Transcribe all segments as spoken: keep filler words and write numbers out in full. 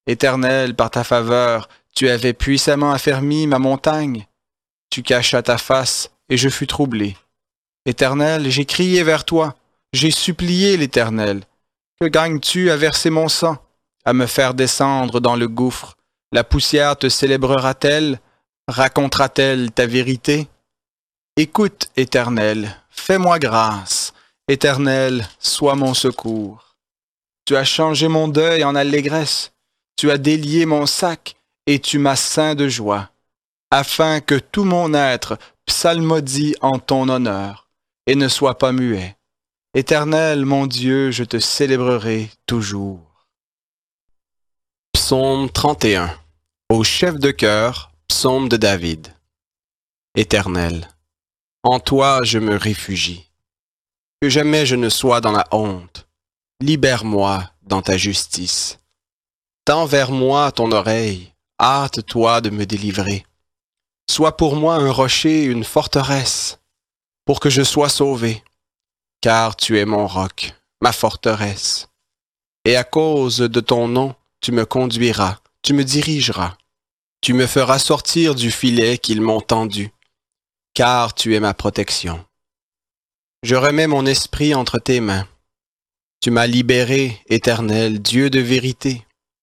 Éternel, par ta faveur, tu avais puissamment affermi ma montagne. Tu cachas ta face, et je fus troublé. Éternel, j'ai crié vers toi, j'ai supplié l'Éternel. Que gagnes-tu à verser mon sang, à me faire descendre dans le gouffre? La poussière te célébrera-t-elle? Racontera-t-elle ta vérité? Écoute, Éternel, fais-moi grâce. Éternel, sois mon secours. Tu as changé mon deuil en allégresse. Tu as délié mon sac, et tu m'as ceint de joie, afin que tout mon être psalmodie en ton honneur, et ne soit pas muet. Éternel, mon Dieu, je te célébrerai toujours. Psaume trente et un. Au chef de chœur, psaume de David. Éternel, en toi je me réfugie. Que jamais je ne sois dans la honte. Libère-moi dans ta justice. Tends vers moi ton oreille, hâte-toi de me délivrer. Sois pour moi un rocher, une forteresse, pour que je sois sauvé, car tu es mon roc, ma forteresse. Et à cause de ton nom, tu me conduiras, tu me dirigeras. Tu me feras sortir du filet qu'ils m'ont tendu, car tu es ma protection. Je remets mon esprit entre tes mains. Tu m'as libéré, Éternel, Dieu de vérité.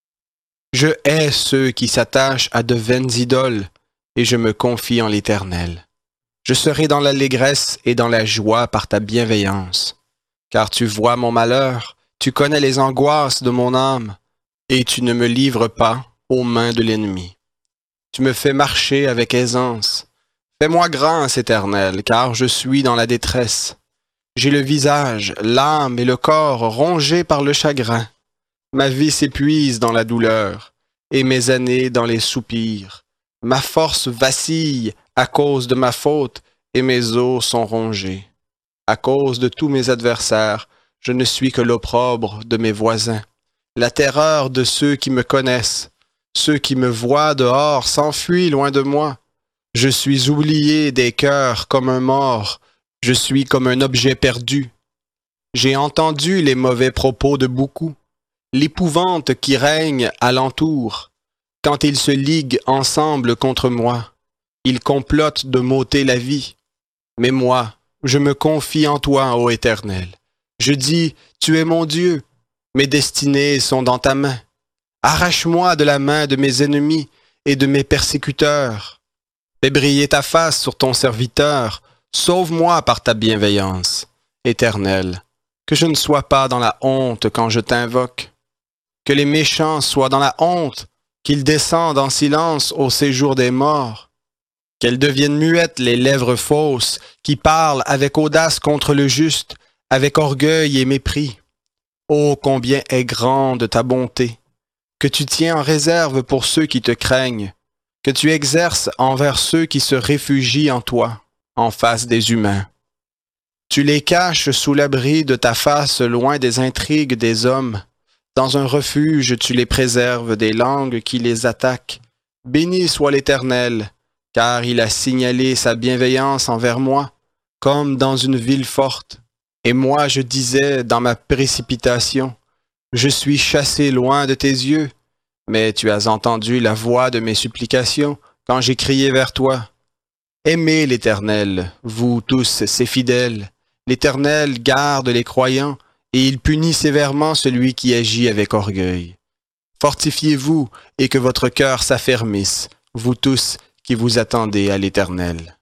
Je hais ceux qui s'attachent à de vaines idoles, et je me confie en l'Éternel. Je serai dans l'allégresse et dans la joie par ta bienveillance, car tu vois mon malheur, tu connais les angoisses de mon âme, et tu ne me livres pas aux mains de l'ennemi. Tu me fais marcher avec aisance. Fais-moi grâce, Éternel, car je suis dans la détresse. J'ai le visage, l'âme et le corps rongés par le chagrin. Ma vie s'épuise dans la douleur, et mes années dans les soupirs. Ma force vacille à cause de ma faute, et mes os sont rongés. À cause de tous mes adversaires, je ne suis que l'opprobre de mes voisins, la terreur de ceux qui me connaissent. Ceux qui me voient dehors s'enfuient loin de moi. Je suis oublié des cœurs comme un mort, je suis comme un objet perdu. J'ai entendu les mauvais propos de beaucoup, l'épouvante qui règne alentour. Quand ils se liguent ensemble contre moi, ils complotent de m'ôter la vie. Mais moi, je me confie en toi, ô Éternel. Je dis, tu es mon Dieu, mes destinées sont dans ta main. Arrache-moi de la main de mes ennemis et de mes persécuteurs. Fais briller ta face sur ton serviteur. Sauve-moi par ta bienveillance, Éternel. Que je ne sois pas dans la honte quand je t'invoque. Que les méchants soient dans la honte, qu'ils descendent en silence au séjour des morts. Qu'elles deviennent muettes les lèvres fausses, qui parlent avec audace contre le juste, avec orgueil et mépris. Ô combien est grande ta bonté, que tu tiens en réserve pour ceux qui te craignent, que tu exerces envers ceux qui se réfugient en toi, en face des humains. Tu les caches sous l'abri de ta face loin des intrigues des hommes. Dans un refuge, tu les préserves des langues qui les attaquent. Béni soit l'Éternel, car il a signalé sa bienveillance envers moi, comme dans une ville forte. Et moi, je disais dans ma précipitation, je suis chassé loin de tes yeux, mais tu as entendu la voix de mes supplications quand j'ai crié vers toi. Aimez l'Éternel, vous tous ses fidèles. L'Éternel garde les croyants, et il punit sévèrement celui qui agit avec orgueil. Fortifiez-vous, et que votre cœur s'affermisse, vous tous qui vous attendez à l'Éternel.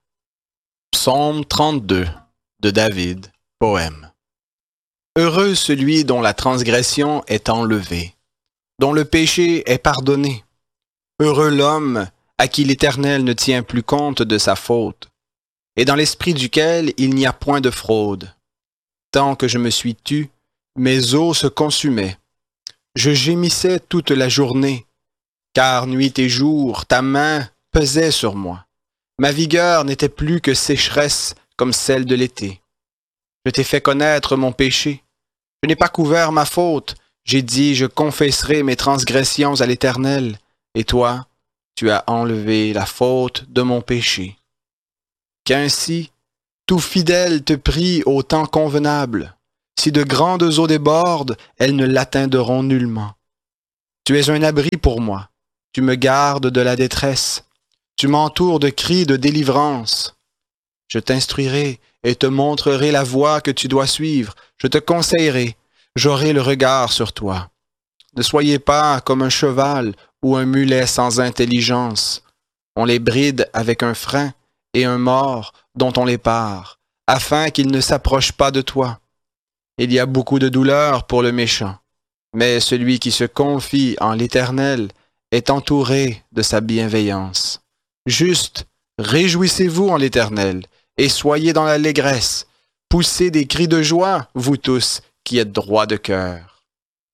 Psaume trente-deux, de David, poème. Heureux celui dont la transgression est enlevée, dont le péché est pardonné. Heureux l'homme à qui l'Éternel ne tient plus compte de sa faute, et dans l'esprit duquel il n'y a point de fraude. Tant que je me suis tu, mes os se consumaient. Je gémissais toute la journée, car nuit et jour, ta main pesait sur moi. Ma vigueur n'était plus que sécheresse comme celle de l'été. Je t'ai fait connaître mon péché. Je n'ai pas couvert ma faute. J'ai dit, je confesserai mes transgressions à l'Éternel. Et toi, tu as enlevé la faute de mon péché. Qu'ainsi, tout fidèle te prie au temps convenable. Si de grandes eaux débordent, elles ne l'atteindront nullement. Tu es un abri pour moi. Tu me gardes de la détresse. Tu m'entoures de cris de délivrance. Je t'instruirai et te montrerai la voie que tu dois suivre. Je te conseillerai. J'aurai le regard sur toi. Ne soyez pas comme un cheval ou un mulet sans intelligence. On les bride avec un frein et un mors dont on les pare, afin qu'ils ne s'approchent pas de toi. Il y a beaucoup de douleur pour le méchant, mais celui qui se confie en l'Éternel est entouré de sa bienveillance. Juste, réjouissez-vous en l'Éternel et soyez dans l'allégresse. Poussez des cris de joie, vous tous qui êtes droits de cœur.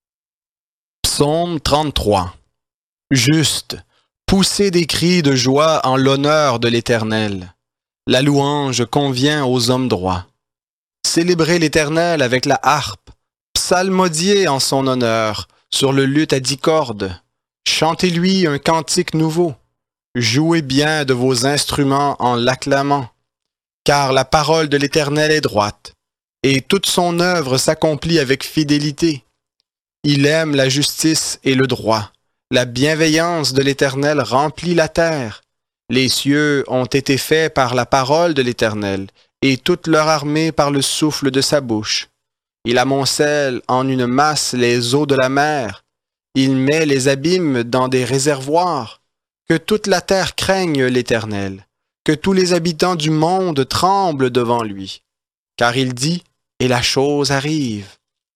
Psaume trente-trois. Juste, poussez des cris de joie en l'honneur de l'Éternel. La louange convient aux hommes droits. Célébrez l'Éternel avec la harpe, psalmodiez en son honneur sur le luth à dix cordes. Chantez-lui un cantique nouveau. Jouez bien de vos instruments en l'acclamant, car la parole de l'Éternel est droite, et toute son œuvre s'accomplit avec fidélité. Il aime la justice et le droit. La bienveillance de l'Éternel remplit la terre. Les cieux ont été faits par la parole de l'Éternel, et toute leur armée par le souffle de sa bouche. Il amoncelle en une masse les eaux de la mer. Il met les abîmes dans des réservoirs. Que toute la terre craigne l'Éternel. Que tous les habitants du monde tremblent devant lui. Car il dit, et la chose arrive.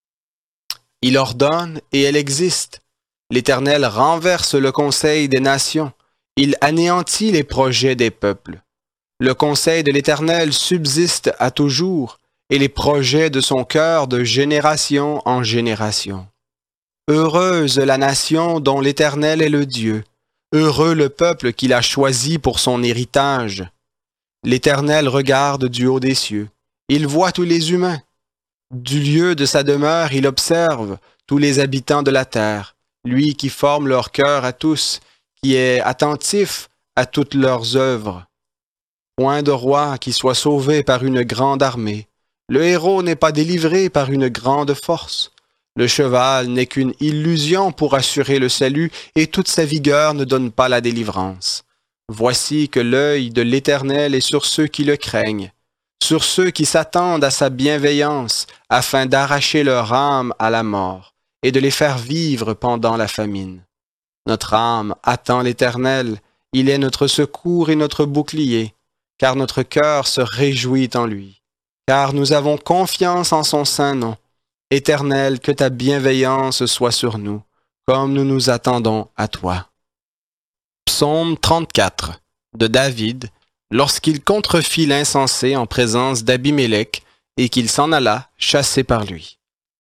Il ordonne, et elle existe. L'Éternel renverse le conseil des nations. Il anéantit les projets des peuples. Le conseil de l'Éternel subsiste à toujours, et les projets de son cœur de génération en génération. Heureuse la nation dont l'Éternel est le Dieu. Heureux le peuple qu'il a choisi pour son héritage. L'Éternel regarde du haut des cieux. Il voit tous les humains. Du lieu de sa demeure, il observe tous les habitants de la terre. Lui qui forme leur cœur à tous, qui est attentif à toutes leurs œuvres. Point de roi qui soit sauvé par une grande armée. Le héros n'est pas délivré par une grande force. Le cheval n'est qu'une illusion pour assurer le salut, et toute sa vigueur ne donne pas la délivrance. Voici que l'œil de l'Éternel est sur ceux qui le craignent, sur ceux qui s'attendent à sa bienveillance, afin d'arracher leur âme à la mort, et de les faire vivre pendant la famine. Notre âme attend l'Éternel, il est notre secours et notre bouclier, car notre cœur se réjouit en lui, car nous avons confiance en son saint nom. Éternel, que ta bienveillance soit sur nous, comme nous nous attendons à toi. Psaume trente-quatre, de David, lorsqu'il contrefit l'insensé en présence d'Abimélec et qu'il s'en alla chassé par lui.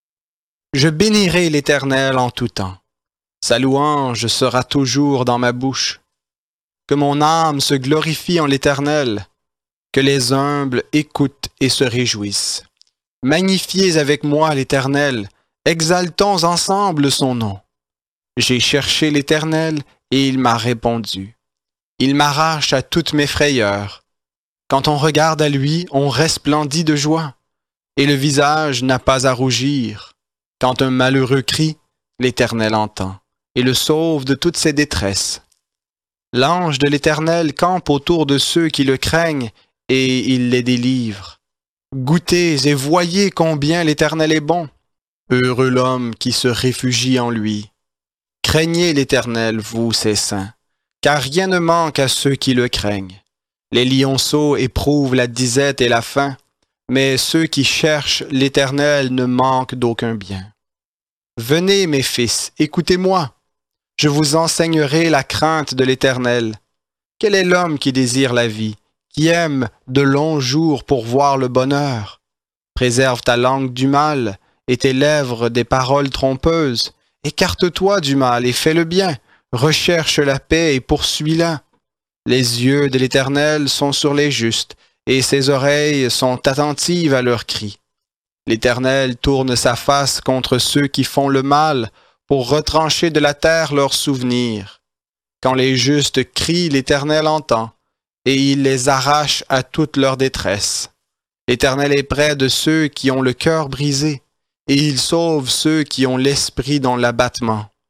Je bénirai l'Éternel en tout temps. Sa louange sera toujours dans ma bouche. Que mon âme se glorifie en l'Éternel, que les humbles écoutent et se réjouissent. Magnifiez avec moi l'Éternel, exaltons ensemble son nom. J'ai cherché l'Éternel et il m'a répondu. Il m'arrache à toutes mes frayeurs. Quand on regarde à lui, on resplendit de joie, et le visage n'a pas à rougir. Quand un malheureux crie, l'Éternel entend, et le sauve de toutes ses détresses. L'ange de l'Éternel campe autour de ceux qui le craignent, et il les délivre. Goûtez et voyez combien l'Éternel est bon. Heureux l'homme qui se réfugie en lui. Craignez l'Éternel, vous ses saints, car rien ne manque à ceux qui le craignent. Les lionceaux éprouvent la disette et la faim, mais ceux qui cherchent l'Éternel ne manquent d'aucun bien. Venez, mes fils, écoutez-moi. Je vous enseignerai la crainte de l'Éternel. Quel est l'homme qui désire la vie, qui aime de longs jours pour voir le bonheur? Préserve ta langue du mal et tes lèvres des paroles trompeuses. Écarte-toi du mal et fais le bien. Recherche la paix et poursuis-la. Les yeux de l'Éternel sont sur les justes, et ses oreilles sont attentives à leurs cris. L'Éternel tourne sa face contre ceux qui font le mal, pour retrancher de la terre leurs souvenirs. Quand les justes crient, l'Éternel entend, et il les arrache à toute leur détresse. L'Éternel est près de ceux qui ont le cœur brisé, et il sauve ceux qui ont l'esprit dans l'abattement.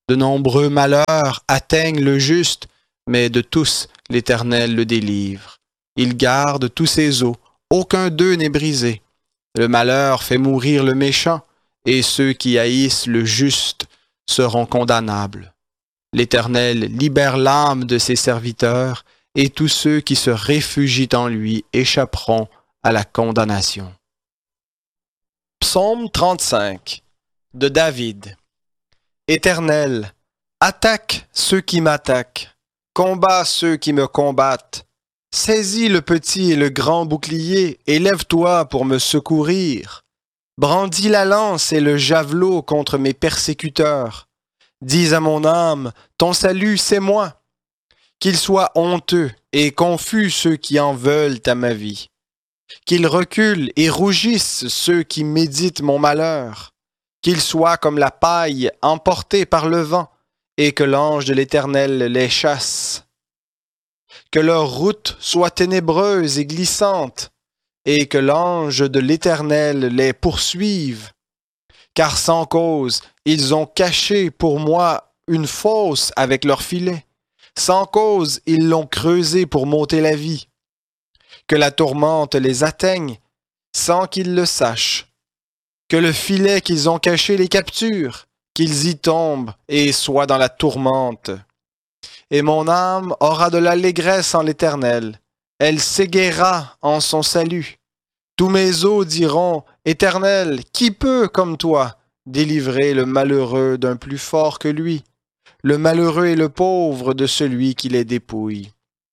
De nombreux malheurs atteignent le juste, mais de tous l'Éternel le délivre. Il garde tous ses os, aucun d'eux n'est brisé. Le malheur fait mourir le méchant, et ceux qui haïssent le juste seront condamnables. L'Éternel libère l'âme de ses serviteurs, et tous ceux qui se réfugient en lui échapperont à la condamnation. Psaume trente-cinq de David. Éternel, attaque ceux qui m'attaquent, combat ceux qui me combattent. Saisis le petit et le grand bouclier, et lève-toi pour me secourir. Brandis la lance et le javelot contre mes persécuteurs. Dis à mon âme, ton salut c'est moi. Qu'ils soient honteux et confus ceux qui en veulent à ma vie. Qu'ils reculent et rougissent ceux qui méditent mon malheur. Qu'ils soient comme la paille emportée par le vent, et que l'ange de l'Éternel les chasse. Que leur route soit ténébreuse et glissante, et que l'ange de l'Éternel les poursuive. Car sans cause, ils ont caché pour moi une fosse avec leur filet. Sans cause, ils l'ont creusé pour m'ôter la vie. Que la tourmente les atteigne, sans qu'ils le sachent. Que le filet qu'ils ont caché les capture, qu'ils y tombent et soient dans la tourmente. Et mon âme aura de l'allégresse en l'Éternel. Elle s'égaiera en son salut. Tous mes os diront, Éternel, qui peut, comme toi, délivrer le malheureux d'un plus fort que lui, le malheureux et le pauvre de celui qui les dépouille.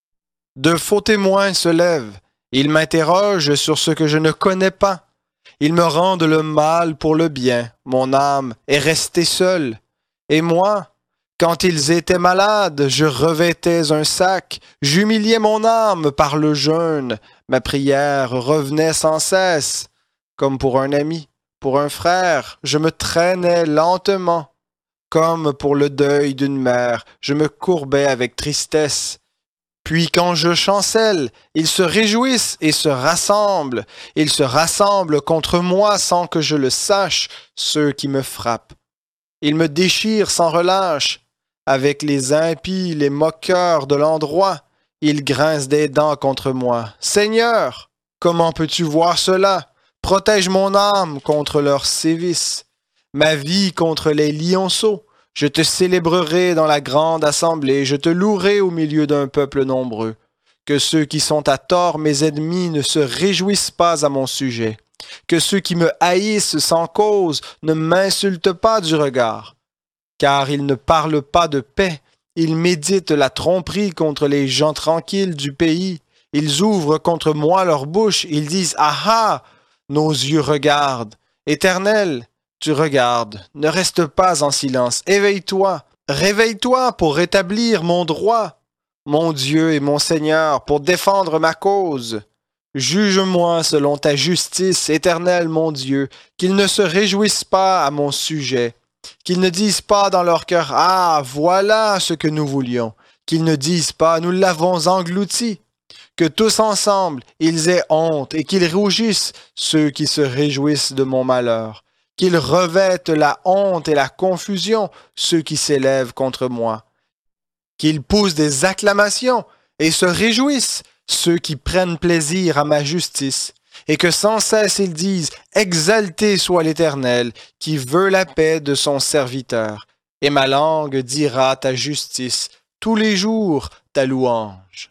De faux témoins se lèvent, ils m'interrogent sur ce que je ne connais pas. Ils me rendent le mal pour le bien, mon âme est restée seule. Et moi, quand ils étaient malades, je revêtais un sac, j'humiliais mon âme par le jeûne, ma prière revenait sans cesse. Comme pour un ami, pour un frère, je me traînais lentement. Comme pour le deuil d'une mère, je me courbais avec tristesse. Puis quand je chancelle, ils se réjouissent et se rassemblent. Ils se rassemblent contre moi sans que je le sache, ceux qui me frappent. Ils me déchirent sans relâche. Avec les impies, les moqueurs de l'endroit, ils grincent des dents contre moi. Seigneur, comment peux-tu voir cela? Protège mon âme contre leurs sévices, ma vie contre les lionceaux. Je te célébrerai dans la grande assemblée, je te louerai au milieu d'un peuple nombreux. Que ceux qui sont à tort mes ennemis ne se réjouissent pas à mon sujet. Que ceux qui me haïssent sans cause ne m'insultent pas du regard. Car ils ne parlent pas de paix, ils méditent la tromperie contre les gens tranquilles du pays. Ils ouvrent contre moi leur bouche, ils disent « Ah ah !» Nos yeux regardent. Éternel, tu regardes, ne reste pas en silence, éveille-toi, réveille-toi pour rétablir mon droit, mon Dieu et mon Seigneur, pour défendre ma cause. Juge-moi selon ta justice, Éternel mon Dieu, qu'ils ne se réjouissent pas à mon sujet, qu'ils ne disent pas dans leur cœur « Ah, voilà ce que nous voulions », qu'ils ne disent pas « Nous l'avons englouti ». Que tous ensemble, ils aient honte et qu'ils rougissent, ceux qui se réjouissent de mon malheur. Qu'ils revêtent la honte et la confusion, ceux qui s'élèvent contre moi. Qu'ils poussent des acclamations et se réjouissent, ceux qui prennent plaisir à ma justice. Et que sans cesse ils disent « Exalté soit l'Éternel, qui veut la paix de son serviteur. » Et ma langue dira ta justice, tous les jours ta louange.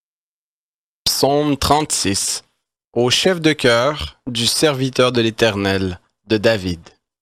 Psaume trente-six. Au chef de chœur du serviteur de l'Éternel, de David.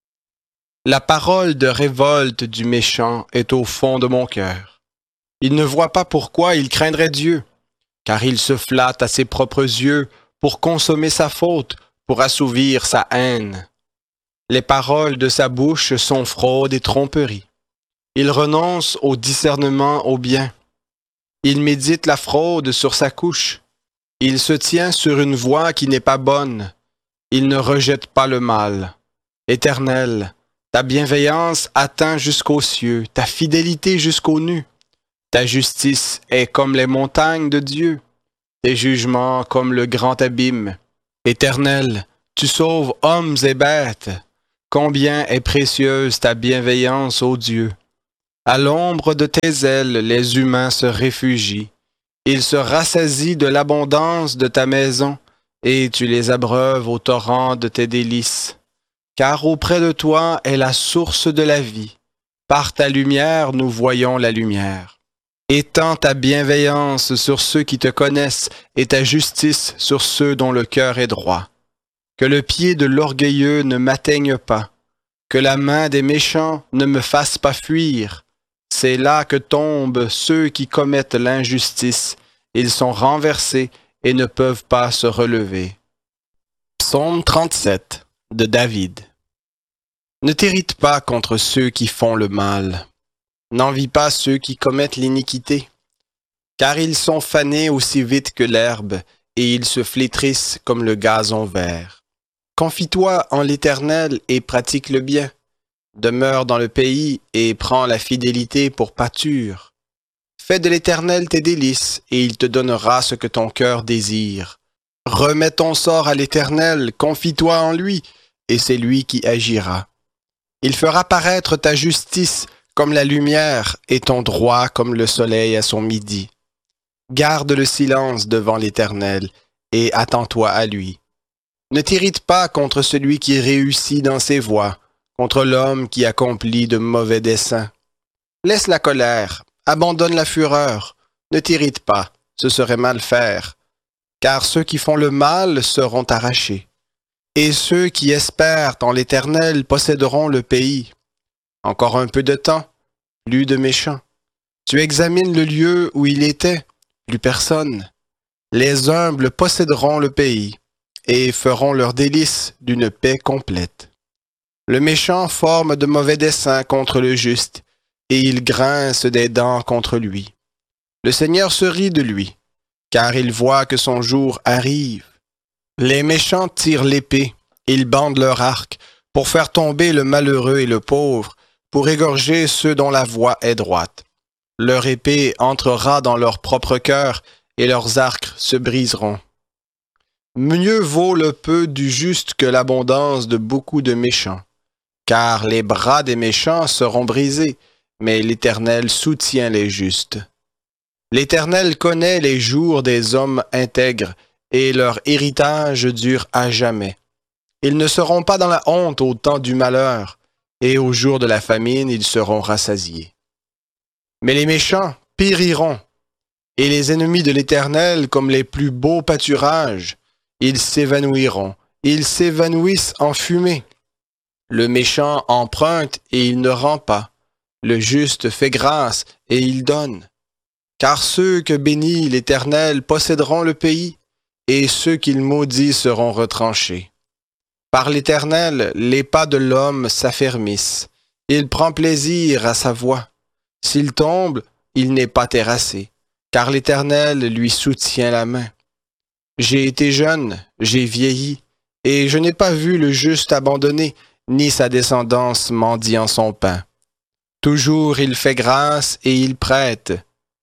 La parole de révolte du méchant est au fond de mon cœur. Il ne voit pas pourquoi il craindrait Dieu, car il se flatte à ses propres yeux pour consommer sa faute, pour assouvir sa haine. Les paroles de sa bouche sont fraude et tromperie. Il renonce au discernement au bien. Il médite la fraude sur sa couche. Il se tient sur une voie qui n'est pas bonne. Il ne rejette pas le mal. Éternel, ta bienveillance atteint jusqu'aux cieux, ta fidélité jusqu'aux nues. Ta justice est comme les montagnes de Dieu, tes jugements comme le grand abîme. Éternel, tu sauves hommes et bêtes. Combien est précieuse ta bienveillance, ô Dieu! À l'ombre de tes ailes, les humains se réfugient. Ils se rassasient de l'abondance de ta maison, et tu les abreuves au torrent de tes délices. Car auprès de toi est la source de la vie. Par ta lumière, nous voyons la lumière. Étends ta bienveillance sur ceux qui te connaissent et ta justice sur ceux dont le cœur est droit. Que le pied de l'orgueilleux ne m'atteigne pas, que la main des méchants ne me fasse pas fuir. C'est là que tombent ceux qui commettent l'injustice. Ils sont renversés et ne peuvent pas se relever. Psaume trente-sept de David. Ne t'irrite pas contre ceux qui font le mal. N'envie pas ceux qui commettent l'iniquité, car ils sont fanés aussi vite que l'herbe, et ils se flétrissent comme le gazon vert. Confie-toi en l'Éternel et pratique le bien. Demeure dans le pays et prends la fidélité pour pâture. Fais de l'Éternel tes délices, et il te donnera ce que ton cœur désire. Remets ton sort à l'Éternel, confie-toi en lui, et c'est lui qui agira. Il fera paraître ta justice comme la lumière et ton droit comme le soleil à son midi. Garde le silence devant l'Éternel et attends-toi à lui. Ne t'irrite pas contre celui qui réussit dans ses voies, contre l'homme qui accomplit de mauvais desseins. Laisse la colère, abandonne la fureur, ne t'irrite pas, ce serait mal faire, car ceux qui font le mal seront arrachés, et ceux qui espèrent en l'Éternel posséderont le pays. Encore un peu de temps, plus de méchants. Tu examines le lieu où il était, plus personne. Les humbles posséderont le pays et feront leurs délices d'une paix complète. Le méchant forme de mauvais desseins contre le juste, et il grince des dents contre lui. Le Seigneur se rit de lui, car il voit que son jour arrive. Les méchants tirent l'épée, ils bandent leur arc, pour faire tomber le malheureux et le pauvre, pour égorger ceux dont la voie est droite. Leur épée entrera dans leur propre cœur, et leurs arcs se briseront. Mieux vaut le peu du juste que l'abondance de beaucoup de méchants, car les bras des méchants seront brisés, mais l'Éternel soutient les justes. L'Éternel connaît les jours des hommes intègres, et leur héritage dure à jamais. Ils ne seront pas dans la honte au temps du malheur, et au jour de la famine, ils seront rassasiés. Mais les méchants périront, et les ennemis de l'Éternel, comme les plus beaux pâturages, ils s'évanouiront, ils s'évanouissent en fumée. Le méchant emprunte, et il ne rend pas. Le juste fait grâce, et il donne. Car ceux que bénit l'Éternel posséderont le pays, et ceux qu'il maudit seront retranchés. Par l'Éternel, les pas de l'homme s'affermissent. Il prend plaisir à sa voie. S'il tombe, il n'est pas terrassé, car l'Éternel lui soutient la main. J'ai été jeune, j'ai vieilli, et je n'ai pas vu le juste abandonné, ni sa descendance mendiant son pain. Toujours il fait grâce et il prête,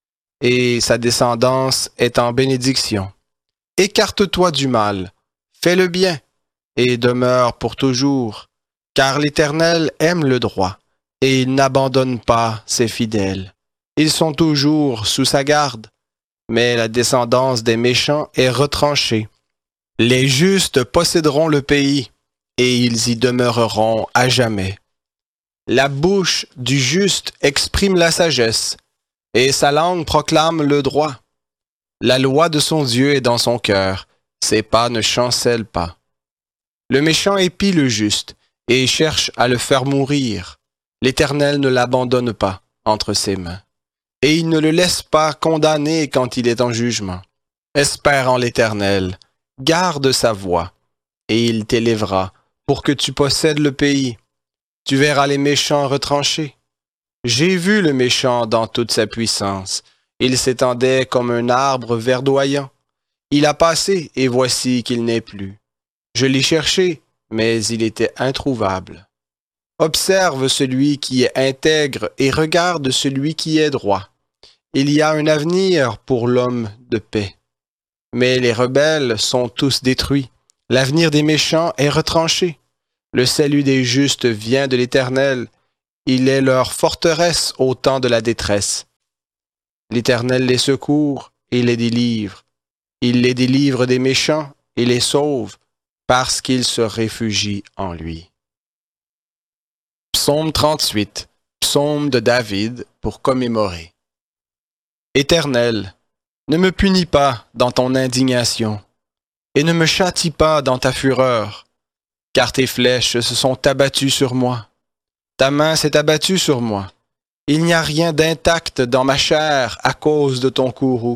et sa descendance est en bénédiction. Écarte-toi du mal, fais le bien, et demeure pour toujours, car l'Éternel aime le droit, et il n'abandonne pas ses fidèles. Ils sont toujours sous sa garde, mais la descendance des méchants est retranchée. Les justes posséderont le pays, et ils y demeureront à jamais. La bouche du juste exprime la sagesse, et sa langue proclame le droit. La loi de son Dieu est dans son cœur, ses pas ne chancellent pas. Le méchant épie le juste, et cherche à le faire mourir. L'Éternel ne l'abandonne pas entre ses mains, et il ne le laisse pas condamner quand il est en jugement. Espère en l'Éternel, garde sa voie, et il t'élèvera pour que tu possèdes le pays. Tu verras les méchants retranchés. J'ai vu le méchant dans toute sa puissance. Il s'étendait comme un arbre verdoyant. Il a passé, et voici qu'il n'est plus. Je l'ai cherché, mais il était introuvable. Observe celui qui est intègre et regarde celui qui est droit. Il y a un avenir pour l'homme de paix. Mais les rebelles sont tous détruits. L'avenir des méchants est retranché. Le salut des justes vient de l'Éternel. il est leur forteresse au temps de la détresse. L'Éternel les secourt et les délivre. Il les délivre des méchants et les sauve, parce qu'ils se réfugient en lui. Psaume trente-huit, psaume de David pour commémorer. Éternel, ne me punis pas dans ton indignation, et ne me châtie pas dans ta fureur, car tes flèches se sont abattues sur moi. Ta main s'est abattue sur moi. Il n'y a rien d'intact dans ma chair à cause de ton courroux.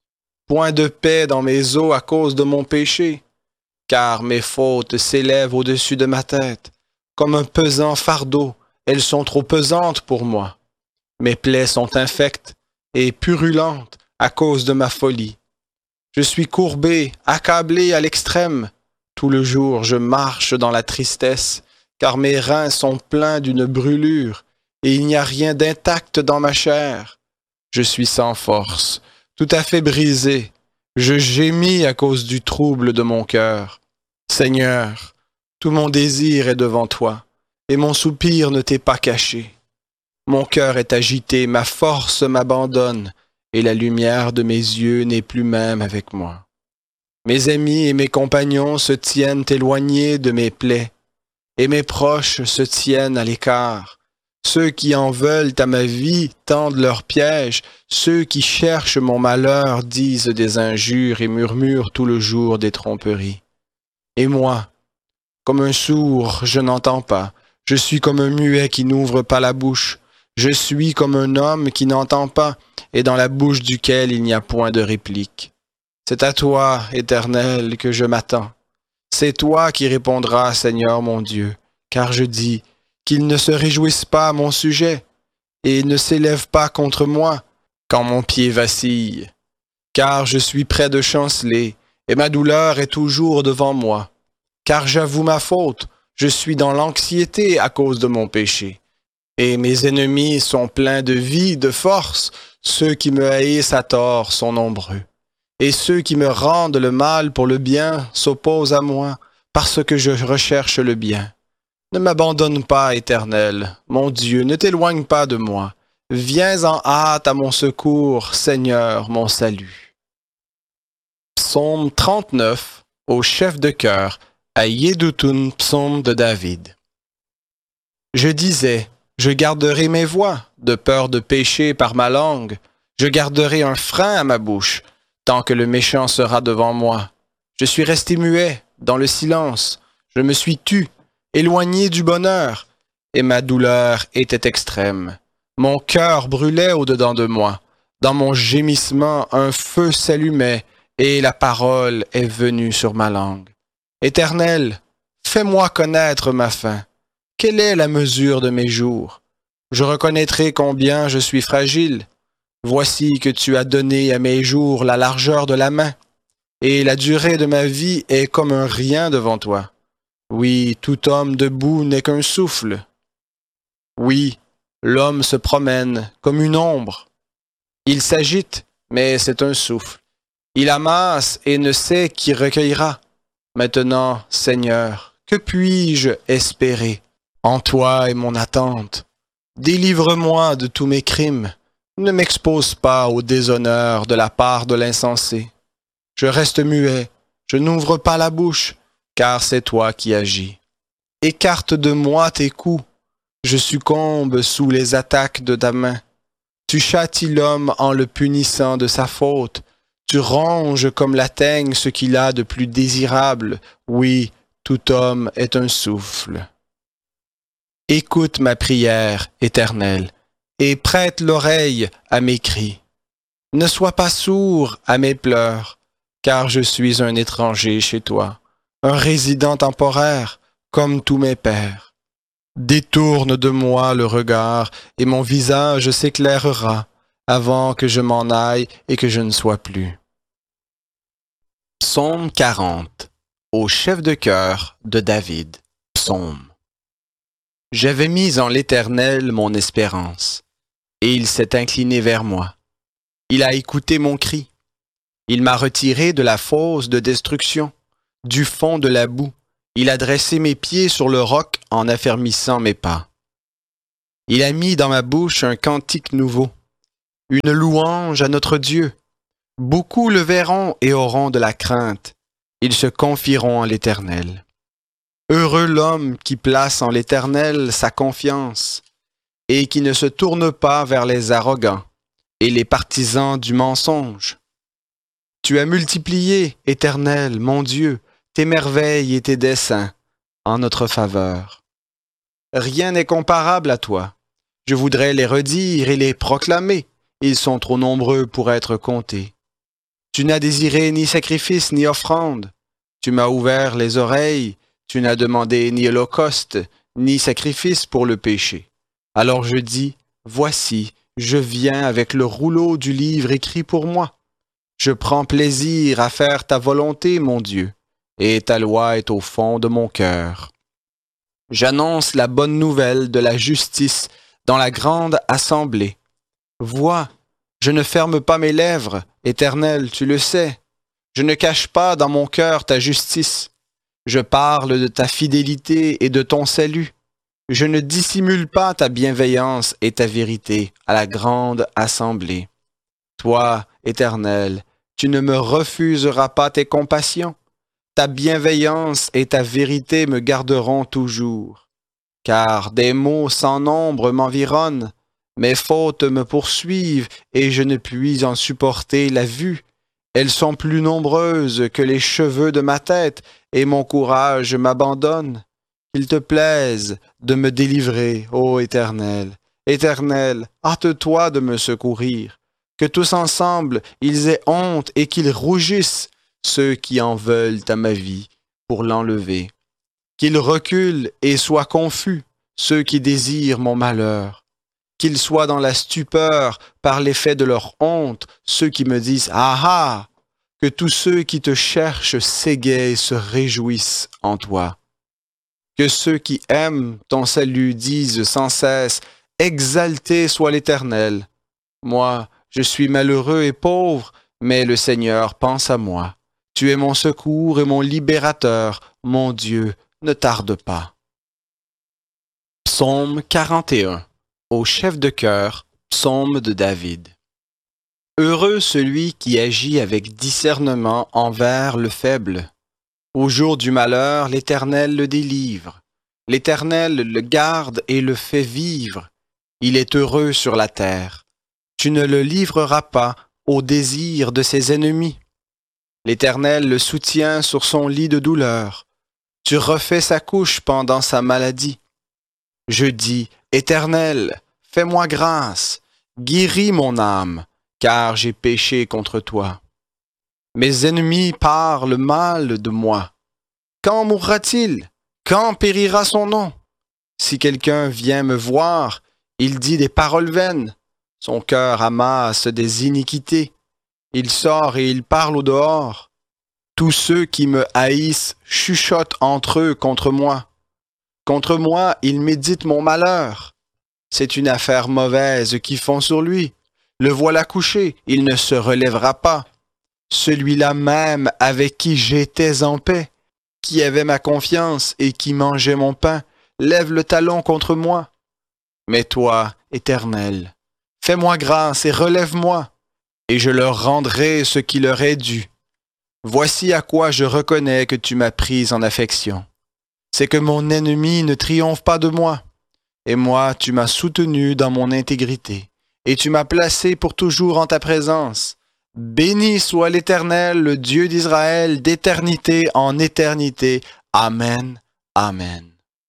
Point de paix dans mes os à cause de mon péché, car mes fautes s'élèvent au-dessus de ma tête. Comme un pesant fardeau, elles sont trop pesantes pour moi. Mes plaies sont infectes et purulentes à cause de ma folie. Je suis courbé, accablé à l'extrême. Tout le jour, je marche dans la tristesse, car mes reins sont pleins d'une brûlure, et il n'y a rien d'intact dans ma chair. Je suis sans force, tout à fait brisé. Je gémis à cause du trouble de mon cœur. Seigneur, tout mon désir est devant toi, et mon soupir ne t'est pas caché. Mon cœur est agité, ma force m'abandonne, et la lumière de mes yeux n'est plus même avec moi. Mes amis et mes compagnons se tiennent éloignés de mes plaies, et mes proches se tiennent à l'écart. Ceux qui en veulent à ma vie tendent leurs pièges, ceux qui cherchent mon malheur disent des injures et murmurent tout le jour des tromperies. Et moi, comme un sourd, je n'entends pas, je suis comme un muet qui n'ouvre pas la bouche, je suis comme un homme qui n'entend pas, et dans la bouche duquel il n'y a point de réplique. C'est à toi, Éternel, que je m'attends. C'est toi qui répondras, Seigneur mon Dieu, car je dis qu'ils ne se réjouissent pas à mon sujet, et ne s'élèvent pas contre moi, quand mon pied vacille. Car je suis près de chanceler, et ma douleur est toujours devant moi. Car j'avoue ma faute, je suis dans l'anxiété à cause de mon péché. Et mes ennemis sont pleins de vie, de force, ceux qui me haïssent à tort sont nombreux. Et ceux qui me rendent le mal pour le bien s'opposent à moi, parce que je recherche le bien. Ne m'abandonne pas, Éternel, mon Dieu, ne t'éloigne pas de moi. Viens en hâte à mon secours, Seigneur, mon salut. Psaume trente-neuf, au chef de chœur, à Yédoutun, psaume de David. Je disais, je garderai mes voies, de peur de pécher par ma langue. Je garderai un frein à ma bouche, tant que le méchant sera devant moi. Je suis resté muet, dans le silence. Je me suis tu, éloigné du bonheur, et ma douleur était extrême. Mon cœur brûlait au-dedans de moi. Dans mon gémissement, un feu s'allumait, et la parole est venue sur ma langue. Éternel, fais-moi connaître ma fin. Quelle est la mesure de mes jours? Je reconnaîtrai combien je suis fragile. Voici que tu as donné à mes jours la largeur de la main, et la durée de ma vie est comme un rien devant toi. Oui, tout homme debout n'est qu'un souffle. Oui, l'homme se promène comme une ombre. Il s'agite, mais c'est un souffle. Il amasse et ne sait qui recueillera. Maintenant, Seigneur, que puis-je espérer? En toi est mon attente. Délivre-moi de tous mes crimes. Ne m'expose pas au déshonneur de la part de l'insensé. Je reste muet, je n'ouvre pas la bouche, car c'est toi qui agis. Écarte de moi tes coups. Je succombe sous les attaques de ta main. Tu châties l'homme en le punissant de sa faute. Tu ronges comme la teigne ce qu'il a de plus désirable. Oui, tout homme est un souffle. Écoute ma prière, Éternel, et prête l'oreille à mes cris. Ne sois pas sourd à mes pleurs, car je suis un étranger chez toi, un résident temporaire, comme tous mes pères. Détourne de moi le regard, et mon visage s'éclairera, avant que je m'en aille et que je ne sois plus. Psaume quarante, au chef de chœur de David, psaume. J'avais mis en l'Éternel mon espérance, et il s'est incliné vers moi. Il a écouté mon cri. Il m'a retiré de la fosse de destruction, du fond de la boue. Il a dressé mes pieds sur le roc en affermissant mes pas. Il a mis dans ma bouche un cantique nouveau, une louange à notre Dieu. Beaucoup le verront et auront de la crainte. Ils se confieront en l'Éternel. Heureux l'homme qui place en l'Éternel sa confiance et qui ne se tourne pas vers les arrogants et les partisans du mensonge. Tu as multiplié, Éternel, mon Dieu, tes merveilles et tes desseins en notre faveur. Rien n'est comparable à toi. Je voudrais les redire et les proclamer. Ils sont trop nombreux pour être comptés. Tu n'as désiré ni sacrifice ni offrande. Tu m'as ouvert les oreilles. Tu n'as demandé ni holocauste, ni sacrifice pour le péché. Alors je dis, voici, je viens avec le rouleau du livre écrit pour moi. Je prends plaisir à faire ta volonté, mon Dieu, et ta loi est au fond de mon cœur. J'annonce la bonne nouvelle de la justice dans la grande assemblée. Vois, je ne ferme pas mes lèvres, Éternel, tu le sais. Je ne cache pas dans mon cœur ta justice. Je parle de ta fidélité et de ton salut. Je ne dissimule pas ta bienveillance et ta vérité à la grande assemblée. Toi, Éternel, tu ne me refuseras pas tes compassions. Ta bienveillance et ta vérité me garderont toujours. Car des maux sans nombre m'environnent, mes fautes me poursuivent et je ne puis en supporter la vue. Elles sont plus nombreuses que les cheveux de ma tête, et mon courage m'abandonne. Qu'il te plaise de me délivrer, ô Éternel. Éternel, hâte-toi de me secourir. Que tous ensemble ils aient honte et qu'ils rougissent, ceux qui en veulent à ma vie, pour l'enlever. Qu'ils reculent et soient confus, ceux qui désirent mon malheur. Qu'ils soient dans la stupeur par l'effet de leur honte, ceux qui me disent « Ah ah !» Que tous ceux qui te cherchent s'égayent et se réjouissent en toi. Que ceux qui aiment ton salut disent sans cesse « Exalté soit l'Éternel !» Moi, je suis malheureux et pauvre, mais le Seigneur pense à moi. Tu es mon secours et mon libérateur, mon Dieu, ne tarde pas. Psaume quarante et un. Au chef de chœur, psaume de David. Heureux celui qui agit avec discernement envers le faible. Au jour du malheur, l'Éternel le délivre. L'Éternel le garde et le fait vivre. Il est heureux sur la terre. Tu ne le livreras pas au désir de ses ennemis. L'Éternel le soutient sur son lit de douleur. Tu refais sa couche pendant sa maladie. Je dis, Éternel, fais-moi grâce, guéris mon âme, car j'ai péché contre toi. Mes ennemis parlent mal de moi. Quand mourra-t-il? Quand périra son nom? Si quelqu'un vient me voir, il dit des paroles vaines. Son cœur amasse des iniquités. Il sort et il parle au dehors. Tous ceux qui me haïssent chuchotent entre eux contre moi. Contre moi, ils méditent mon malheur. C'est une affaire mauvaise qu'ils font sur lui. Le voilà couché, il ne se relèvera pas. Celui-là même avec qui j'étais en paix, qui avait ma confiance et qui mangeait mon pain, lève le talon contre moi. Mais toi, Éternel, fais-moi grâce et relève-moi, et je leur rendrai ce qui leur est dû. Voici à quoi je reconnais que tu m'as pris en affection. C'est que mon ennemi ne triomphe pas de moi, et moi tu m'as soutenu dans mon intégrité, et tu m'as placé pour toujours en ta présence. Béni soit l'Éternel, le Dieu d'Israël, d'éternité en éternité. Amen. Amen.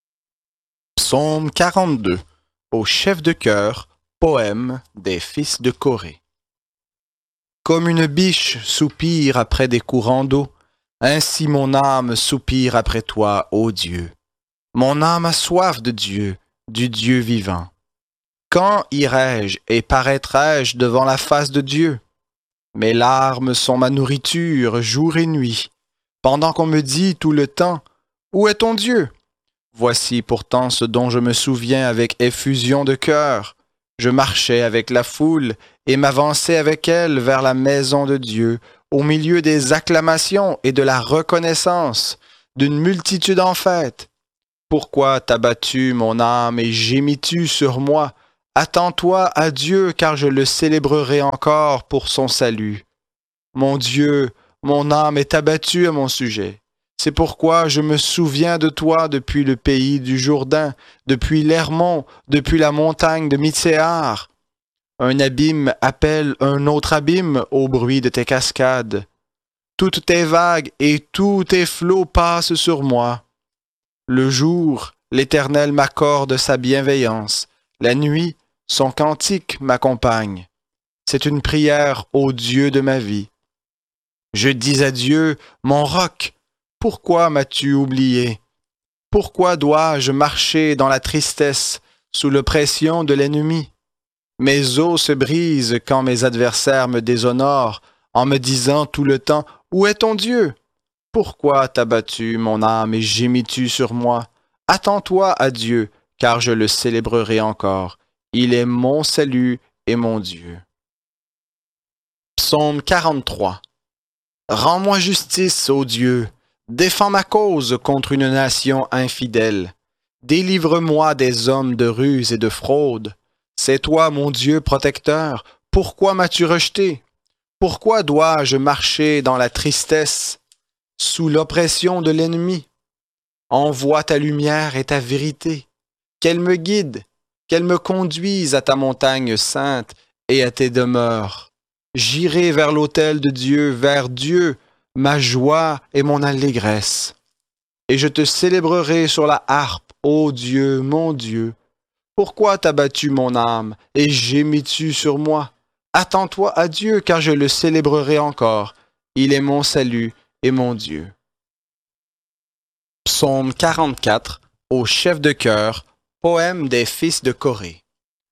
Psaume quarante-deux. Au chef de chœur, poème des fils de Corée. Comme une biche soupire après des courants d'eau, ainsi mon âme soupire après toi, ô Dieu. Mon âme a soif de Dieu, du Dieu vivant. Quand irai-je et paraîtrai-je devant la face de Dieu? Mes larmes sont ma nourriture jour et nuit, pendant qu'on me dit tout le temps, « Où est ton Dieu ?» Voici pourtant ce dont je me souviens avec effusion de cœur. Je marchais avec la foule et m'avançais avec elle vers la maison de Dieu, au milieu des acclamations et de la reconnaissance, d'une multitude en fête. Pourquoi t'as battu mon âme et gémis-tu sur moi? Attends-toi à Dieu, car je le célébrerai encore pour son salut. Mon Dieu, mon âme est abattue à mon sujet. C'est pourquoi je me souviens de toi depuis le pays du Jourdain, depuis l'Hermon, depuis la montagne de Mitséar. Un abîme appelle un autre abîme au bruit de tes cascades. Toutes tes vagues et tous tes flots passent sur moi. Le jour, l'Éternel m'accorde sa bienveillance. La nuit, son cantique m'accompagne. C'est une prière au Dieu de ma vie. Je dis à Dieu, mon roc, pourquoi m'as-tu oublié? Pourquoi dois-je marcher dans la tristesse, sous l'oppression de l'ennemi? Mes os se brisent quand mes adversaires me déshonorent, en me disant tout le temps, où est ton Dieu? Pourquoi t'as battu mon âme et gémis-tu sur moi? Attends-toi à Dieu, car je le célébrerai encore. Il est mon salut et mon Dieu. Psaume quarante-trois. Rends-moi justice, ô Dieu. Défends ma cause contre une nation infidèle. Délivre-moi des hommes de ruse et de fraude. C'est toi, mon Dieu protecteur. Pourquoi m'as-tu rejeté? Pourquoi dois-je marcher dans la tristesse, sous l'oppression de l'ennemi? Envoie ta lumière et ta vérité. Qu'elle me guide, qu'elle me conduise à ta montagne sainte et à tes demeures. J'irai vers l'autel de Dieu, vers Dieu, ma joie et mon allégresse. Et je te célébrerai sur la harpe, ô Dieu, mon Dieu. Pourquoi t'as battu mon âme et gémis-tu sur moi? Attends-toi à Dieu, car je le célébrerai encore. Il est mon salut et mon Dieu. Psaume quarante-quatre, au chef de chœur, poème des fils de Corée.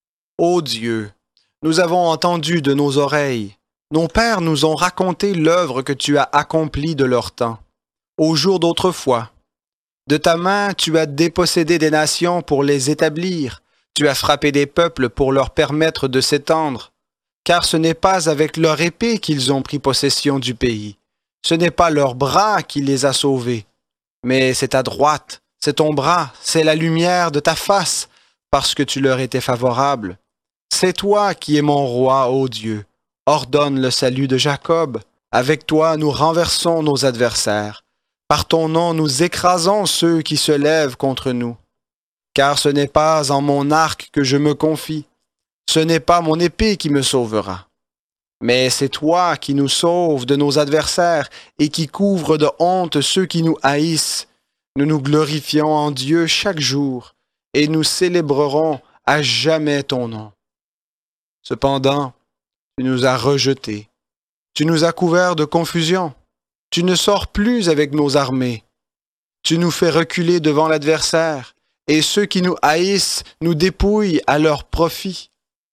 Ô Dieu, nous avons entendu de nos oreilles, nos pères nous ont raconté l'œuvre que tu as accomplie de leur temps, au jour d'autrefois. De ta main, tu as dépossédé des nations pour les établir, tu as frappé des peuples pour leur permettre de s'étendre. Car ce n'est pas avec leur épée qu'ils ont pris possession du pays. Ce n'est pas leur bras qui les a sauvés. Mais c'est ta droite, c'est ton bras, c'est la lumière de ta face, parce que tu leur étais favorable. C'est toi qui es mon roi, ô Dieu. Ordonne le salut de Jacob. Avec toi, nous renversons nos adversaires. Par ton nom, nous écrasons ceux qui se lèvent contre nous. Car ce n'est pas en mon arc que je me confie. Ce n'est pas mon épée qui me sauvera, mais c'est toi qui nous sauves de nos adversaires et qui couvre de honte ceux qui nous haïssent. Nous nous glorifions en Dieu chaque jour et nous célébrerons à jamais ton nom. Cependant, tu nous as rejetés, tu nous as couverts de confusion, tu ne sors plus avec nos armées, tu nous fais reculer devant l'adversaire et ceux qui nous haïssent nous dépouillent à leur profit.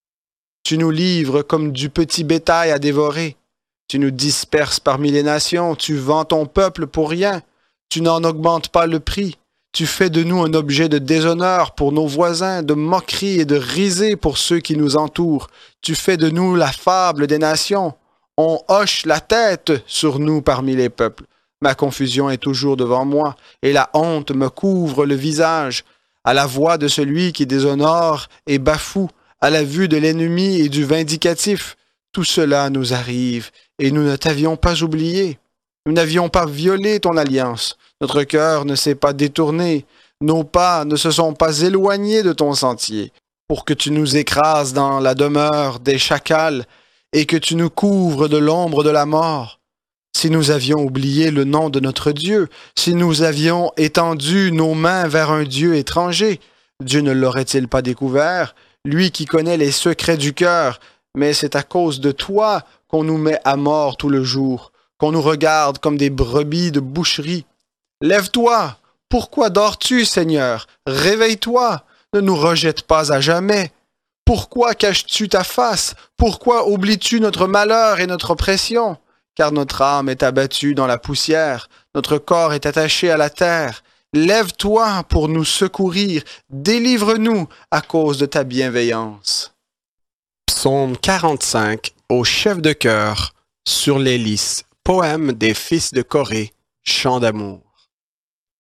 Tu nous livres comme du petit bétail à dévorer. Tu nous disperses parmi les nations. Tu vends ton peuple pour rien. Tu n'en augmentes pas le prix. Tu fais de nous un objet de déshonneur pour nos voisins, de moquerie et de risée pour ceux qui nous entourent. Tu fais de nous la fable des nations. On hoche la tête sur nous parmi les peuples. Ma confusion est toujours devant moi, et la honte me couvre le visage. À la voix de celui qui déshonore et bafoue, à la vue de l'ennemi et du vindicatif, tout cela nous arrive, et nous ne t'avions pas oublié. Nous n'avions pas violé ton alliance. Notre cœur ne s'est pas détourné. Nos pas ne se sont pas éloignés de ton sentier, pour que tu nous écrases dans la demeure des chacals, et que tu nous couvres de l'ombre de la mort. Si nous avions oublié le nom de notre Dieu, si nous avions étendu nos mains vers un Dieu étranger, Dieu ne l'aurait-il pas découvert? Lui qui connaît les secrets du cœur, mais c'est à cause de toi qu'on nous met à mort tout le jour, qu'on nous regarde comme des brebis de boucherie. Lève-toi! Pourquoi dors-tu, Seigneur? Réveille-toi! Ne nous rejette pas à jamais! Pourquoi caches-tu ta face? Pourquoi oublies-tu notre malheur et notre oppression? Car notre âme est abattue dans la poussière, notre corps est attaché à la terre. Lève-toi pour nous secourir, délivre-nous à cause de ta bienveillance. Psaume quarante-cinq, au chef de chœur, sur les lys, poème des fils de Corée, chant d'amour.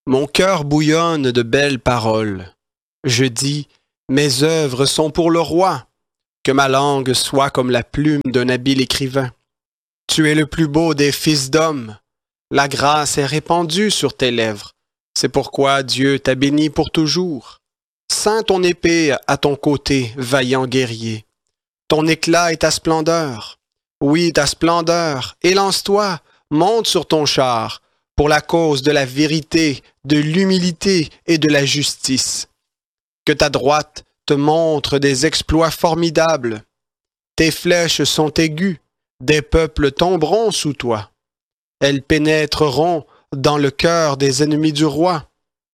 Mon cœur bouillonne de belles paroles. Je dis, mes œuvres sont pour le roi. Que ma langue soit comme la plume d'un habile écrivain. Tu es le plus beau des fils d'hommes. La grâce est répandue sur tes lèvres. C'est pourquoi Dieu t'a béni pour toujours. Ceins ton épée à ton côté, vaillant guerrier. Ton éclat et ta splendeur. Oui, ta splendeur. Élance-toi, monte sur ton char, pour la cause de la vérité, de l'humilité et de la justice. Que ta droite te montre des exploits formidables. Tes flèches sont aiguës, des peuples tomberont sous toi. Elles pénétreront dans le cœur des ennemis du roi.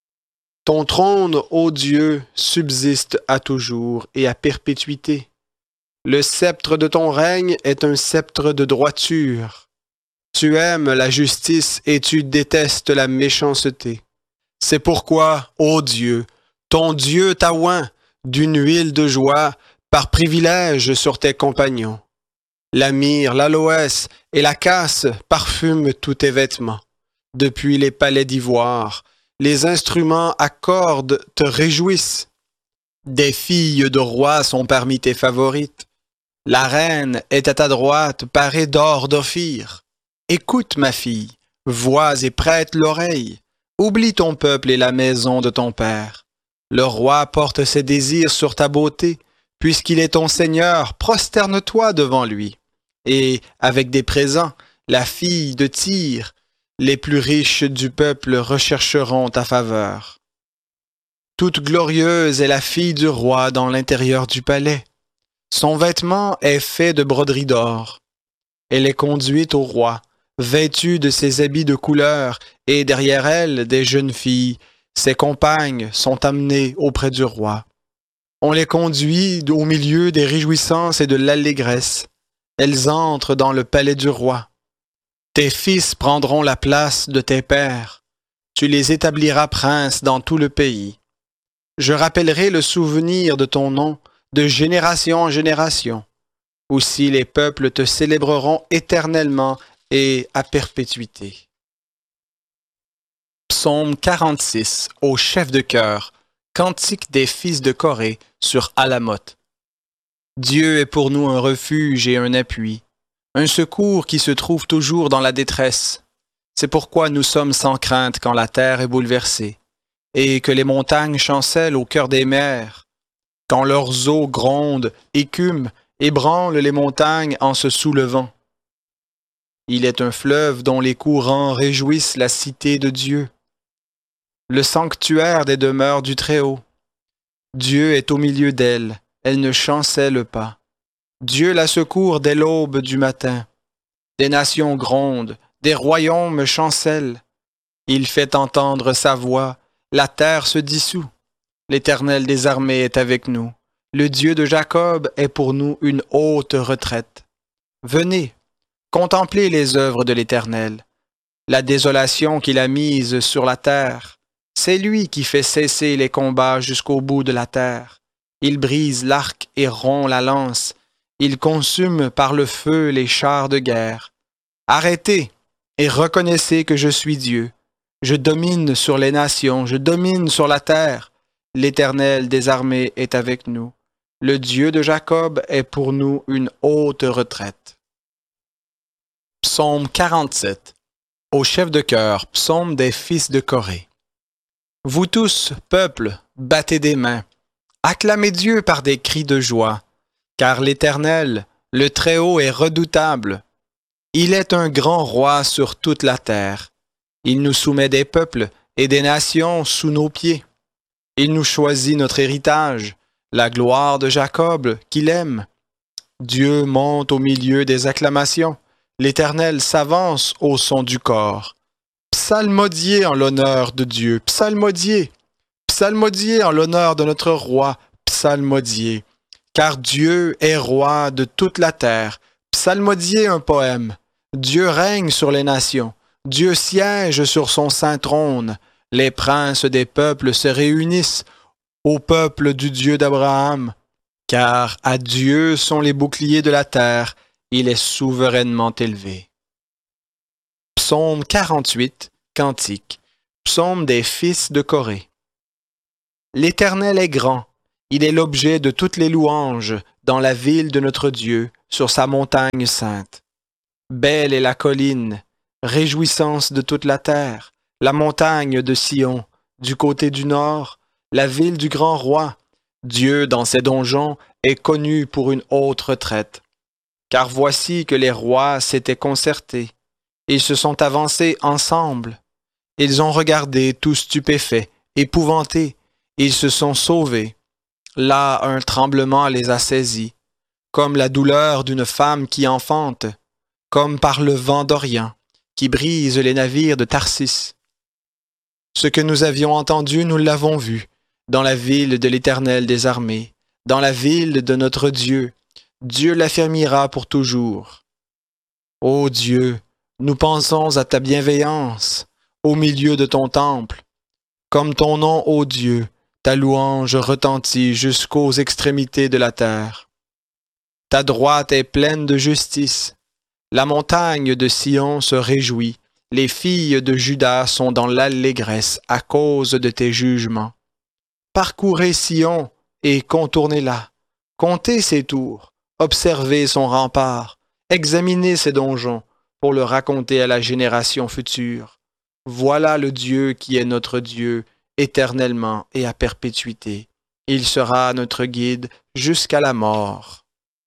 Ton trône, ô Dieu, subsiste à toujours et à perpétuité. Le sceptre de ton règne est un sceptre de droiture. Tu aimes la justice et tu détestes la méchanceté. C'est pourquoi, ô Dieu, ton Dieu t'a oint d'une huile de joie par privilège sur tes compagnons. La myrrhe, l'aloès et la casse parfument tous tes vêtements. Depuis les palais d'ivoire, les instruments à cordes te réjouissent. Des filles de rois sont parmi tes favorites. La reine est à ta droite, parée d'or d'Ophir. Écoute, ma fille, vois et prête l'oreille. Oublie ton peuple et la maison de ton père. Le roi porte ses désirs sur ta beauté. Puisqu'il est ton Seigneur, prosterne-toi devant lui. Et, avec des présents, la fille de Tyr, les plus riches du peuple rechercheront ta faveur. Toute glorieuse est la fille du roi dans l'intérieur du palais. Son vêtement est fait de broderie d'or. Elle est conduite au roi, vêtue de ses habits de couleur, et derrière elle, des jeunes filles, ses compagnes, sont amenées auprès du roi. On les conduit au milieu des réjouissances et de l'allégresse. Elles entrent dans le palais du roi. Tes fils prendront la place de tes pères. Tu les établiras princes dans tout le pays. Je rappellerai le souvenir de ton nom de génération en génération. Aussi les peuples te célébreront éternellement et à perpétuité. Psaume quarante-six, au chef de chœur, cantique des fils de Corée sur Alamoth. Dieu est pour nous un refuge et un appui, un secours qui se trouve toujours dans la détresse. C'est pourquoi nous sommes sans crainte quand la terre est bouleversée, et que les montagnes chancellent au cœur des mers, quand leurs eaux grondent, écument, ébranlent les montagnes en se soulevant. Il est un fleuve dont les courants réjouissent la cité de Dieu, le sanctuaire des demeures du Très-Haut. Dieu est au milieu d'elle, elle ne chancelle pas. Dieu la secourt dès l'aube du matin. Des nations grondent, des royaumes chancellent. Il fait entendre sa voix, la terre se dissout. L'Éternel des armées est avec nous. Le Dieu de Jacob est pour nous une haute retraite. Venez, contemplez les œuvres de l'Éternel, la désolation qu'il a mise sur la terre. C'est lui qui fait cesser les combats jusqu'au bout de la terre. Il brise l'arc et rompt la lance. Il consume par le feu les chars de guerre. Arrêtez et reconnaissez que je suis Dieu. Je domine sur les nations, je domine sur la terre. L'Éternel des armées est avec nous. Le Dieu de Jacob est pour nous une haute retraite. Psaume quarante-sept. Au chef de chœur, psaume des fils de Corée. Vous tous, peuple, battez des mains. Acclamez Dieu par des cris de joie. Car l'Éternel, le Très-Haut, est redoutable. Il est un grand roi sur toute la terre. Il nous soumet des peuples et des nations sous nos pieds. Il nous choisit notre héritage, la gloire de Jacob qu'il aime. Dieu monte au milieu des acclamations. L'Éternel s'avance au son du cor. Psalmodiez en l'honneur de Dieu, psalmodiez. Psalmodiez en l'honneur de notre roi, psalmodiez. Car Dieu est roi de toute la terre. Psalmodiez un poème. Dieu règne sur les nations. Dieu siège sur son saint trône. Les princes des peuples se réunissent au peuple du Dieu d'Abraham. Car à Dieu sont les boucliers de la terre. Il est souverainement élevé. Psaume quarante-huit, cantique. Psaume des fils de Corée. L'Éternel est grand, il est l'objet de toutes les louanges dans la ville de notre Dieu, sur sa montagne sainte. Belle est la colline, réjouissance de toute la terre, la montagne de Sion, du côté du nord, la ville du grand roi. Dieu, dans ses donjons, est connu pour une haute retraite. Car voici que les rois s'étaient concertés. Ils se sont avancés ensemble. Ils ont regardé tout stupéfaits, épouvantés. Ils se sont sauvés. Là, un tremblement les a saisis, comme la douleur d'une femme qui enfante, comme par le vent d'Orient, qui brise les navires de Tarsis. Ce que nous avions entendu, nous l'avons vu, dans la ville de l'Éternel des armées, dans la ville de notre Dieu. Dieu l'affermira pour toujours. Ô Dieu, nous pensons à ta bienveillance au milieu de ton temple. Comme ton nom, ô Dieu, ta louange retentit jusqu'aux extrémités de la terre. Ta droite est pleine de justice. La montagne de Sion se réjouit. Les filles de Juda sont dans l'allégresse à cause de tes jugements. Parcourez Sion et contournez-la. Comptez ses tours, observez son rempart, examinez ses donjons pour le raconter à la génération future. Voilà le Dieu qui est notre Dieu, éternellement et à perpétuité. Il sera notre guide jusqu'à la mort.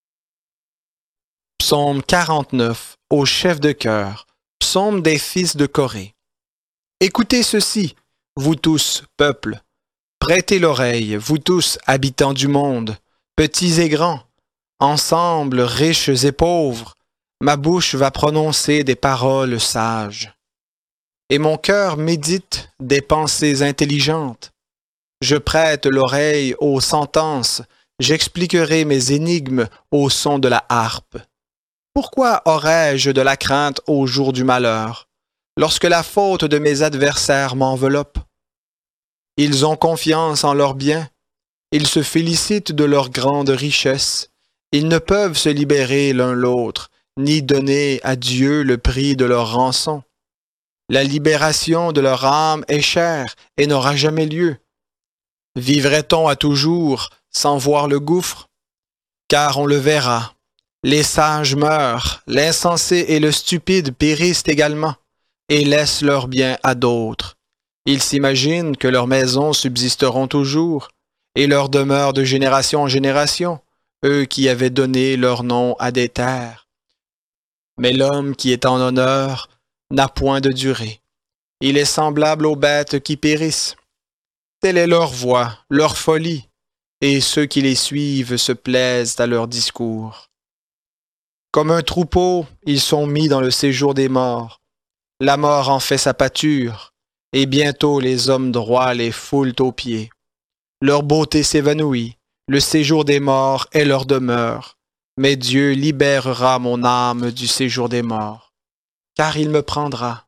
Psaume quarante-neuf, au chef de chœur, psaume des fils de Corée. Écoutez ceci, vous tous, peuple. Prêtez l'oreille, vous tous, habitants du monde, petits et grands. Ensemble, riches et pauvres, ma bouche va prononcer des paroles sages. Et mon cœur médite des pensées intelligentes. Je prête l'oreille aux sentences, j'expliquerai mes énigmes au son de la harpe. Pourquoi aurais-je de la crainte au jour du malheur, lorsque la faute de mes adversaires m'enveloppe? Ils ont confiance en leurs biens, ils se félicitent de leur grande richesse, ils ne peuvent se libérer l'un l'autre, ni donner à Dieu le prix de leur rançon. La libération de leur âme est chère et n'aura jamais lieu. Vivrait-on à toujours sans voir le gouffre? Car on le verra. Les sages meurent, l'insensé et le stupide périssent également, et laissent leurs biens à d'autres. Ils s'imaginent que leurs maisons subsisteront toujours, et leurs demeures de génération en génération, eux qui avaient donné leur nom à des terres. Mais l'homme qui est en honneur n'a point de durée. Il est semblable aux bêtes qui périssent. Telle est leur voix, leur folie, et ceux qui les suivent se plaisent à leur discours. Comme un troupeau, ils sont mis dans le séjour des morts. La mort en fait sa pâture, et bientôt les hommes droits les foulent aux pieds. Leur beauté s'évanouit, le séjour des morts est leur demeure, mais Dieu libérera mon âme du séjour des morts, car il me prendra.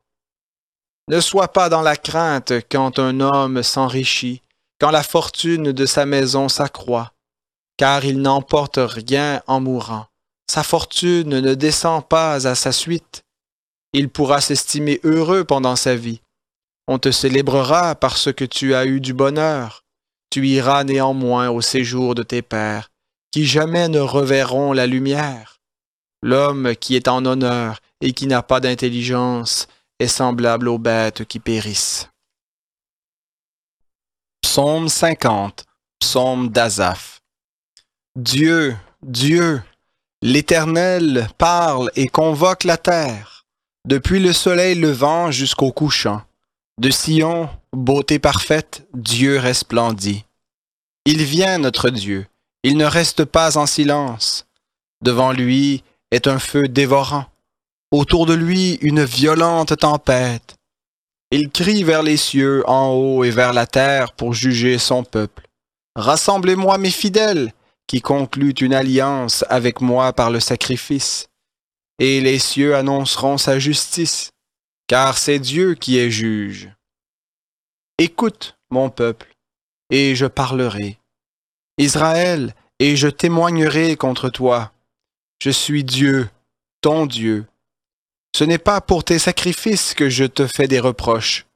Ne sois pas dans la crainte quand un homme s'enrichit, quand la fortune de sa maison s'accroît, car il n'emporte rien en mourant. Sa fortune ne descend pas à sa suite. Il pourra s'estimer heureux pendant sa vie. On te célébrera parce que tu as eu du bonheur. Tu iras néanmoins au séjour de tes pères, qui jamais ne reverront la lumière. L'homme qui est en honneur et qui n'a pas d'intelligence est semblable aux bêtes qui périssent. Psaume cinquante, psaume d'Asaph. Dieu, Dieu, l'Éternel parle et convoque la terre, depuis le soleil levant jusqu'au couchant. De Sion, beauté parfaite, Dieu resplendit. Il vient, notre Dieu, il ne reste pas en silence. Devant lui est un feu dévorant. Autour de lui, une violente tempête. Il crie vers les cieux en haut et vers la terre pour juger son peuple. Rassemblez-moi mes fidèles, qui concluent une alliance avec moi par le sacrifice. Et les cieux annonceront sa justice, car c'est Dieu qui est juge. Écoute, mon peuple, et je parlerai. Israël, et je témoignerai contre toi. Je suis Dieu, ton Dieu. Ce n'est pas pour tes sacrifices que je te fais des reproches.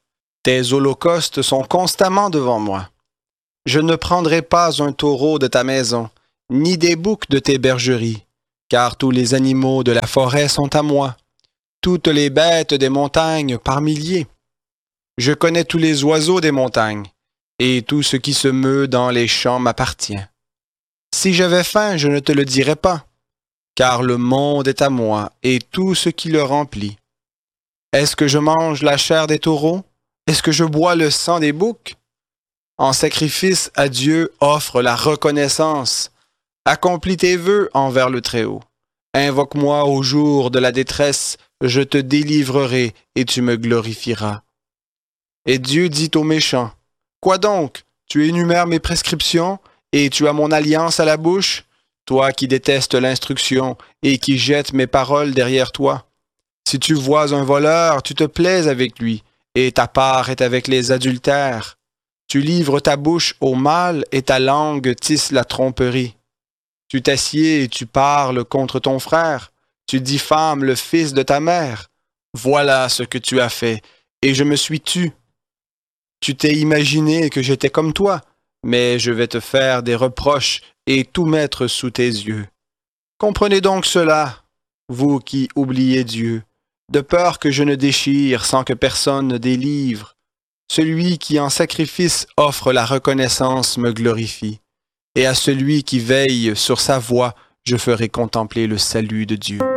Tes holocaustes sont constamment devant moi. Je ne prendrai pas un taureau de ta maison, ni des boucs de tes bergeries, car tous les animaux de la forêt sont à moi, toutes les bêtes des montagnes par milliers. Je connais tous les oiseaux des montagnes, et tout ce qui se meut dans les champs m'appartient. Si j'avais faim, je ne te le dirais pas, car le monde est à moi, et tout ce qui le remplit. Est-ce que je mange la chair des taureaux? Est-ce que je bois le sang des boucs? En sacrifice à Dieu, offre la reconnaissance. Accomplis tes vœux envers le Très-Haut. Invoque-moi au jour de la détresse, je te délivrerai et tu me glorifieras. Et Dieu dit aux méchants, « Quoi donc? Tu énumères mes prescriptions et tu as mon alliance à la bouche? Toi qui détestes l'instruction et qui jettes mes paroles derrière toi. Si tu vois un voleur, tu te plais avec lui, et ta part est avec les adultères. Tu livres ta bouche au mal et ta langue tisse la tromperie. Tu t'assieds et tu parles contre ton frère. Tu diffames le fils de ta mère. Voilà ce que tu as fait, et je me suis tu. Tu t'es imaginé que j'étais comme toi, mais je vais te faire des reproches et tout mettre sous tes yeux. Comprenez donc cela, vous qui oubliez Dieu, de peur que je ne déchire sans que personne ne délivre. Celui qui en sacrifice offre la reconnaissance me glorifie, et à celui qui veille sur sa voie, je ferai contempler le salut de Dieu.